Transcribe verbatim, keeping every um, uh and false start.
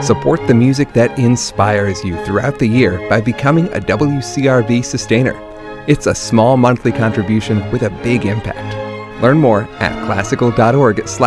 Support the music that inspires you throughout the year by becoming a W C R V sustainer. It's a small monthly contribution with a big impact. Learn more at classical dot org slash